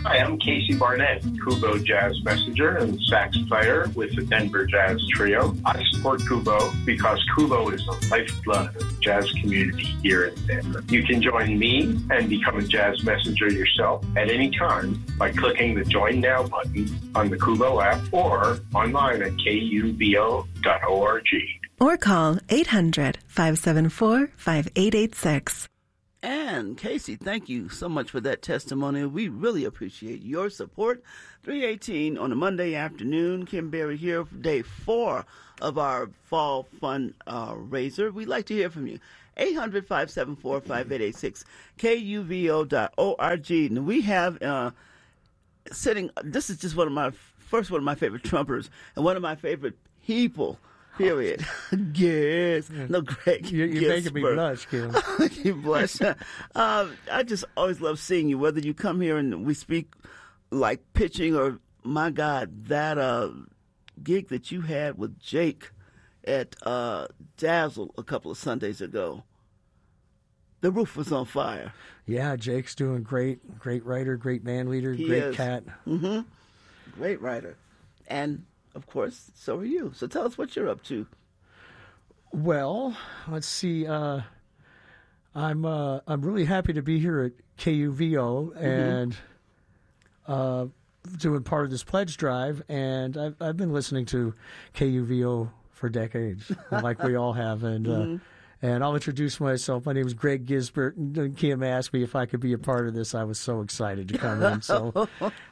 Hi, I'm Casey Barnett, Kubo Jazz Messenger and sax player with the Denver Jazz Trio. I support Kubo because Kubo is the lifeblood of the jazz community here in Denver. You can join me and become a jazz messenger yourself at any time by clicking the Join Now button on the Kubo app or online at kubo.org. Or call 800-574-5886. And Casey, thank you so much for that testimonial. We really appreciate your support. 3:18 on a Monday afternoon. Kim Berry here for day 4 of our fall fund raiser. We'd like to hear from you. 800-574-5886, kuvo.org. And we have sitting, this is just one of my favorite trumpers and one of my favorite people. Period. Yes. No, Greg. You're making me blush, Kim. You blush. I just always love seeing you, whether you come here and we speak like pitching or, my God, that gig that you had with Jake at Dazzle a couple of Sundays ago. The roof was on fire. Yeah, Jake's doing great. Great writer, great band leader, he great is. cat. Mm-hmm. Great writer. And of course, so are you. So tell us what you're up to. Well, let's see. I'm really happy to be here at KUVO and doing part of this pledge drive. And I've been listening to KUVO for decades, like we all have. And and I'll introduce myself. My name is Greg Gisbert. And Kim asked me if I could be a part of this. I was so excited to come in. So.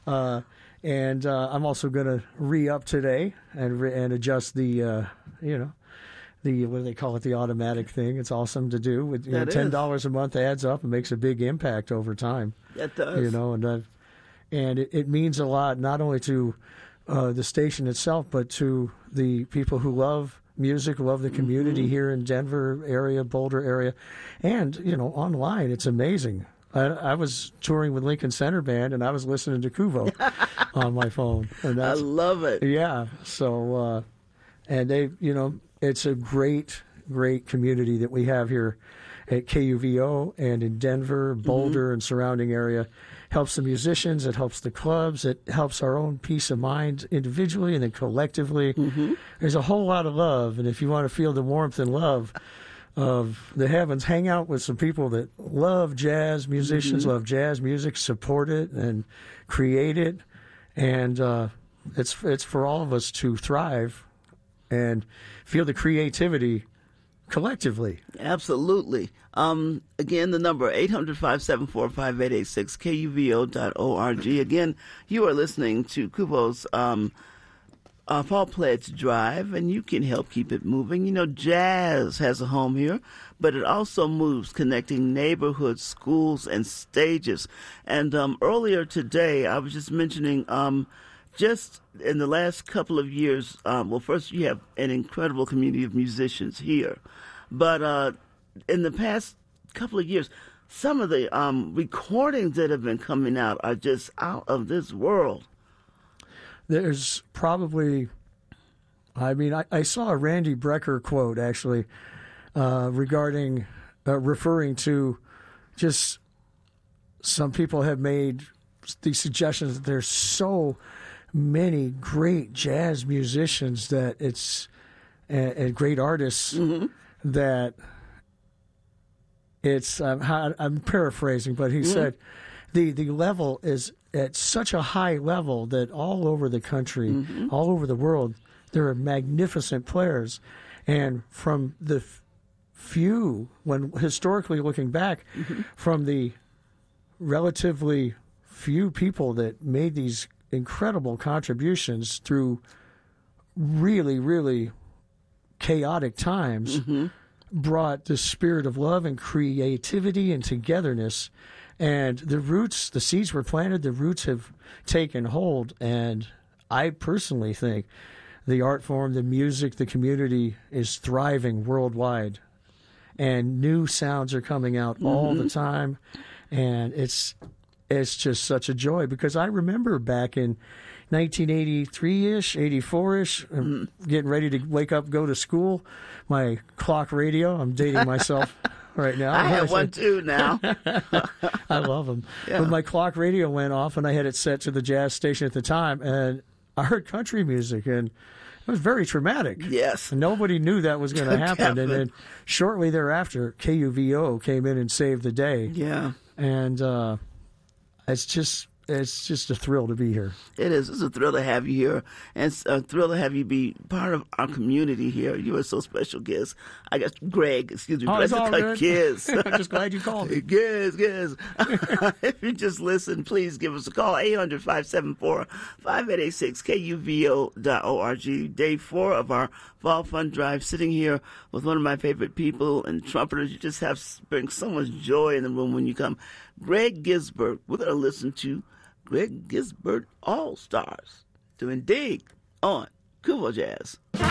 And I'm also going to re-up today and adjust the, the what do they call it, the automatic thing. It's awesome to do. With $10 a month adds up and makes a big impact over time. It does. And it means a lot, not only to the station itself, but to the people who love music, love the community here in Denver area, Boulder area, and online. It's amazing. I was touring with Lincoln Center Band, and I was listening to Kuvo on my phone. And I love it. Yeah. So, and they, it's a great, great community that we have here at KUVO and in Denver, Boulder, and surrounding area. Helps the musicians. It helps the clubs. It helps our own peace of mind individually and then collectively. There's a whole lot of love, and if you want to feel the warmth and love of the heavens, hang out with some people that love jazz, musicians love jazz music, support it and create it, and it's for all of us to thrive and feel the creativity collectively. Absolutely. Again, the number 800-574-5886, kuvo.org. Again, you are listening to Kubo's Fall Pledge Drive, and you can help keep it moving. Jazz has a home here, but it also moves, connecting neighborhoods, schools, and stages. And earlier today, I was just mentioning, just in the last couple of years, first you have an incredible community of musicians here, but in the past couple of years, some of the recordings that have been coming out are just out of this world. There's probably, I saw a Randy Brecker quote, actually, referring to just some people have made these suggestions that there's so many great jazz musicians that it's, and great artists that it's, I'm paraphrasing, but he said the level is at such a high level that all over the country, all over the world, there are magnificent players. And from the few, when historically looking back, from the relatively few people that made these incredible contributions through really, really chaotic times, brought the spirit of love and creativity and togetherness. And the roots, the seeds were planted, the roots have taken hold. And I personally think the art form, the music, the community is thriving worldwide. And new sounds are coming out all the time. And it's just such a joy, because I remember back in 1983-ish, 84-ish, getting ready to wake up, go to school, my clock radio, I'm dating myself, right now. I have one too now. I love them. Yeah. But my clock radio went off, and I had it set to the jazz station at the time, and I heard country music, and it was very traumatic. Yes. And nobody knew that was going to happen. And then shortly thereafter, KUVO came in and saved the day. Yeah. And it's just a thrill to be here. It is. It's a thrill to have you here, and it's a thrill to have you be part of our community here. You are so special, Giz. I guess Greg, excuse me. Oh, it's all good. Giz. I'm just glad you called me. Giz. If you just listen, please give us a call, 800-574-5886, KUVO.org. Day 4 of our Fall Fun Drive, sitting here with one of my favorite people and trumpeters. You just bring so much joy in the room when you come. Greg Gisbert. We're going to listen to Greg Gisbert All Stars doing Dig on Kubo Jazz.